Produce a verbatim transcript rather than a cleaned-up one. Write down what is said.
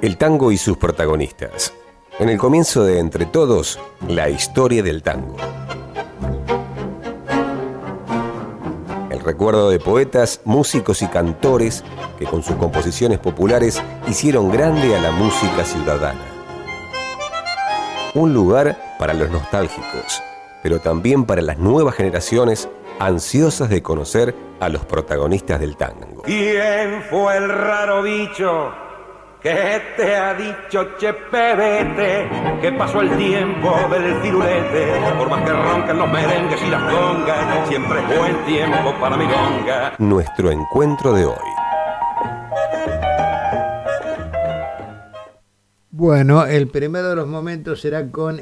El tango y sus protagonistas. En el comienzo de Entre Todos, la historia del tango. El recuerdo de poetas, músicos y cantores que con sus composiciones populares hicieron grande a la música ciudadana. Un lugar para los nostálgicos, pero también para las nuevas generaciones ansiosas de conocer a los protagonistas del tango. ¿Quién fue el raro bicho que te ha dicho, che pebete, que pasó el tiempo del firulete? Por más que roncan los merengues y las congas, siempre es buen tiempo para milonga. Nuestro encuentro de hoy. Bueno, el primero de los momentos será con